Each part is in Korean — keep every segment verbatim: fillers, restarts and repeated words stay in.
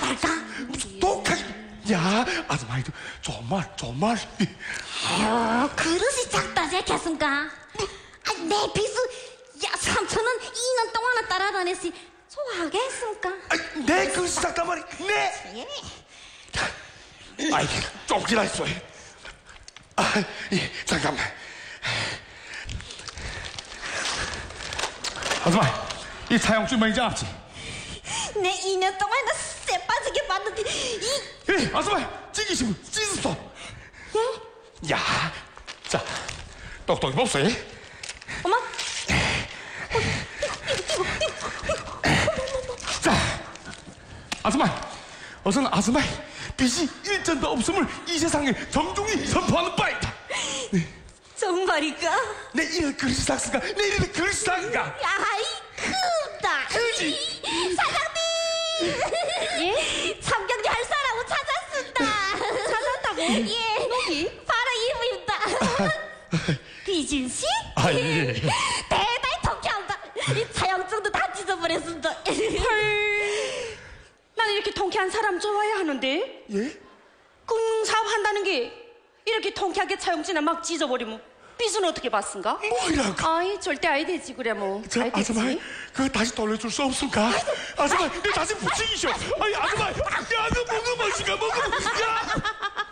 할까? 무슨 똑하게. 야, 아줌마이도 정말 정말. 아유, 그릇이 작다 제겠습니까? 아, 내 빚을 야 삼천원 이 년 동안은 따라다녔으니 좋아하겠습니까? 아, 내 그릇이 작단 말이. 네. 예. 아이, 쫓기나 있어. 아, 예, 잠깐만. 아줌마, 이 사용주 매니저 앞지. 내 이 년 동안 나 쎄 빠지게 봤는데 이... 예, 아줌마, 찌기시면 찌었어. 예? 야, 자, 똑똑히 봅소. 예? 어머? 자, 아줌마, 어서는 아줌마 빚이 일전도 없음을 이 세상에 정중히 선포하는 바이다. 정말이까? 내 이런 그릇이 작은가? 내 이런 그릇이 작은가? 야이 크다. 그렇지. 사장님! 예? 참견기 할 사람을 찾았습니다. 찾았다고? 예. 여기? 바로 이분입니다. 비진 씨? 아, 예. 대단히 통쾌합니다. 이 차영증도 다 찢어버렸습니다. 헐, 나는 이렇게 통쾌한 사람 좋아해야 하는데 예? 금융 사업 한다는 게 이렇게 통쾌하게 차용진을 막 찢어버리면 빚은 어떻게 받습니까? 뭐이라고? 아이 절대 아이 되지 그래 뭐. 저 아이 되지. 아줌마, 그거 다시 돌려줄 수 없습니까? 아줌마, 내 다시 붙이기쇼. 아니, 아줌마, 야, 너 먹으면 시가 먹으면 야.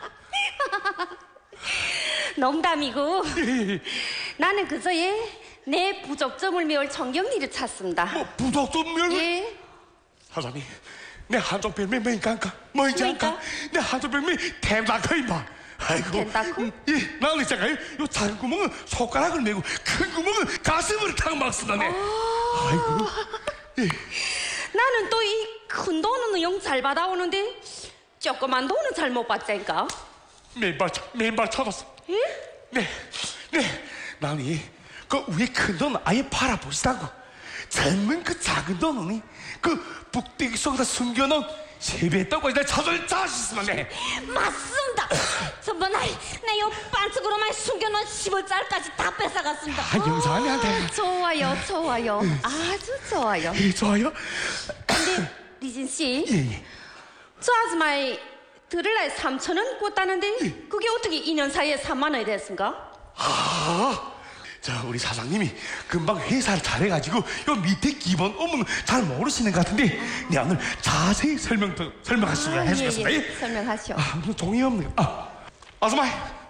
농담이고 나는 그저 얘내 부족점을 메울 청경리를 찾습니다. 뭐 부덕좀 멸. 예. 사장님, 내 한쪽 별명 뭐인가? 뭐인지 알까? 뭐인가? 내 한쪽 별명이 템다커 임마. 아이고. 템다커? 예, 나는 있잖아요. 요 작은 구멍은 손가락을 메고 큰 구멍은 가슴을 탁 막습니다. 네. 아이고. 예. 나는 또 이 큰 돈은 영 잘 받아오는데 조그만 돈은 잘 못 받자니까. 맨발 차- 맨발 찾았어. 예? 네, 네. 나는 그 위에 큰 돈은 아예 팔아보시다고. 젊은 그 작은 돈은 그 북대기 속에다 숨겨놓은 세배 떡을 찾을 자신 있으면 네. 맞습니다. 저번에 내요 반쪽으로만 숨겨놓은 십원짜리까지 다 뺏어갔습니다. 아, 영사한테. 좋아요, 좋아요. 아주 좋아요. 예, 좋아요. 근데 리진 씨, 예, 예. 저 아줌마이 들을 날 삼천 원 꿨다는데 그게 어떻게 이 년 사이에 삼만 원이 됐습니까? 아, 자, 우리 사장님이 금방 회사를 잘해가지고 요 밑에 기본 업무는 잘 모르시는 것 같은데 내가 오늘 자세히 설명 더 설명하시면 해주겠습니다. 예, 예, 예. 설명하시오. 아, 무슨 종이 없네요. 아, 아줌마,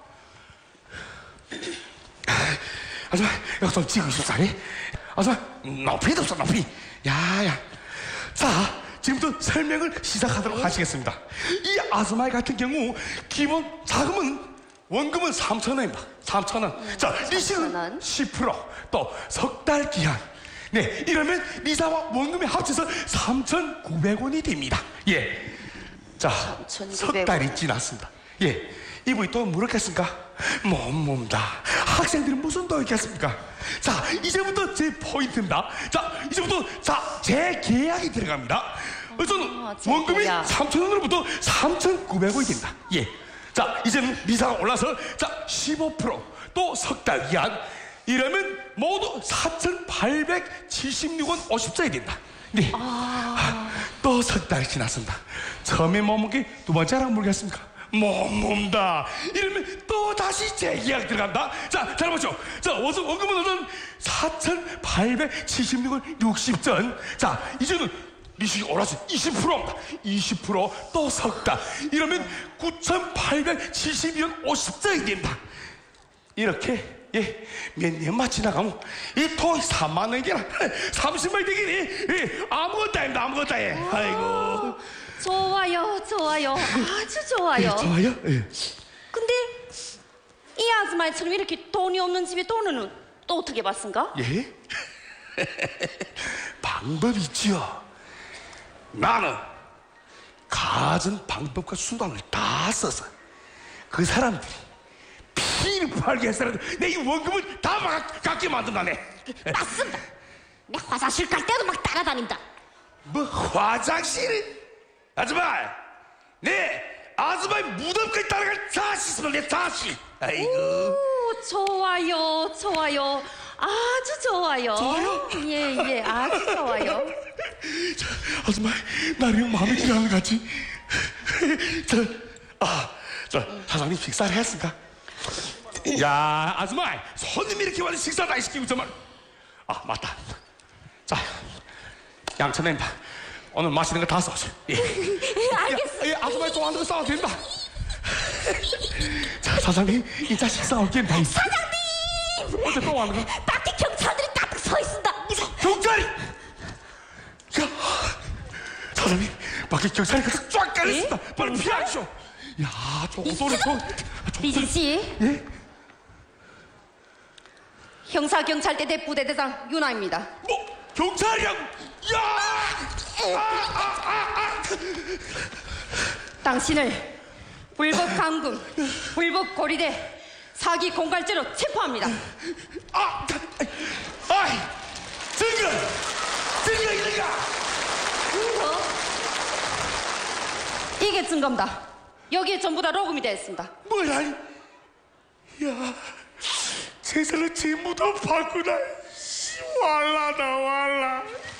아줌마, 여기 좀 찍고 있었어. 예? 아줌마, 높이도 없어, 높이. 야야. 자, 지금부터 설명을 시작하도록 하시겠습니다. 이 아줌마 같은 경우 기본 자금은 원금은 삼천 원입니다. 삼천 원. 자, 리시는 원. 십 퍼센트, 또 석 달 기한. 네, 이러면 리사와 원금이 합쳐서 삼천구백 원이 됩니다. 예. 자, 삼천구백 석 원. 달이 지났습니다. 예. 이분이 또 물었겠습니까? 몸몸다. 학생들은 무슨 더 있겠습니까? 자, 이제부터 제 포인트입니다. 자, 이제부터 자, 제 계약이 들어갑니다. 우선 아, 제 원금이 계약. 삼천 원으로부터 삼천구백 원이 됩니다. 예. 자, 이제는 리사가 올라서 자, 십오 퍼센트 또 석 달 기한. 이러면 모두 사천팔백칠십육 원 오십 짜리 된다. 네. 아... 또 석 달이 지났습니다. 처음에 머문 게 두 번째라고 모르겠습니까? 몸몸다. 이러면 또 다시 재계약 들어간다. 자, 잘 보죠. 자, 원금 원금은 오늘 사천팔백칠십육 원 육십 전. 자, 이제는 리식이 올라서 이십 퍼센트입니다. 이십 퍼센트 또 석 달. 이러면 구천팔백칠십이 원 오십 전이 된다. 이렇게 예, 몇 년만 지나가면 이 통이 삼만 원이나 삼십만 되기니 예, 아무것도 아닙니다. 아무것도 해. 아이고. 좋아요, 좋아요. 아주 좋아요. 예, 좋아요. 예. 근데 이 아줌마처럼 이렇게 돈이 없는 집에 돈은 또 어떻게 받습니까? 예? 방법이 있지요. 나는 가진 방법과 수단을 다 써서 그 사람들이 피를 팔게 해서라도 내 이 원금을 다 막 갖게 만든다네. 맞습니다. 내 화장실 갈 때도 막 따라다닌다. 뭐 화장실을? 아줌마, 네 아줌마의 무덤까지 따라갈 자신 있으면 내 자신. 아이고. 오, 좋아요, 좋아요. 아주 좋아요. 좋아요? 예, 예, 아주 좋아요. 자, 아줌마, 나랑 마음에 들어하는 것 같지? 저, 아, 저, 사장님 식사를 했을까? 야, 아줌마, 손님이 이렇게 와서 식사를 안 시키고 정말. 아, 맞다. 자, 양천입니다. 오늘 맛있는 거 다 싸오세요. 예. 알겠어. 예, 아줌마 좋아하는 거 싸워도 된다. 자, 사장님, 이자 식사 올게 다 있어. 사장님! 어제 또 하는 거? 밖에 경찰들이 따뜻 서 있습니다. 경찰이! 야, 사장님, 밖에 경찰이 가서 쫙 깔렸습니다. 빨리 피하시오. 야, 좋은 소리 좀. 미진 씨. 예? 형사경찰대 부대대장 윤아입니다. 뭐, 경찰이라고? 야! 아, 아, 아, 아. 당신을 불법 감금, 불법 고리대, 사기 공갈죄로 체포합니다. 아, 아이, 증거, 증거 이리가. 증거? 이게 증거입니다. 여기에 전부 다 로그이 되어 있습니다. 뭐야? 야, 세상을 전부 다 봤구나. 씨, 왈라다 왈라.